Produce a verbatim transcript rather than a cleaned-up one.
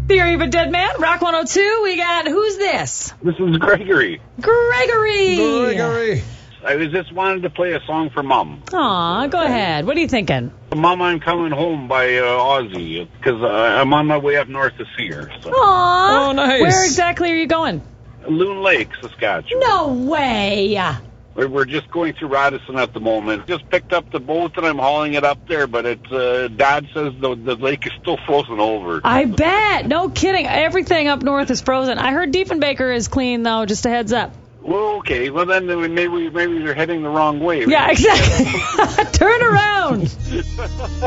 Theory of a Dead Man, Rock one oh two. We got, who's this? This is Gregory. Gregory. Gregory. I was just wanted to play a song for Mom. Aw, go ahead. What are you thinking? Mom, I'm Coming Home by uh, Ozzy, because uh, I'm on my way up north to see her. So. Aw. Oh, nice. Where exactly are you going? Loon Lake, Saskatchewan. No way. We're, we're just going through Radisson at the moment. Just picked up the boat and I'm hauling it up there, but it's uh, Dad says the, the lake is still frozen over. I bet. No kidding. Everything up north is frozen. I heard Diefenbaker is clean, though, just a heads up. Well, okay. Well, then maybe maybe you're heading the wrong way. Yeah, exactly. Turn around.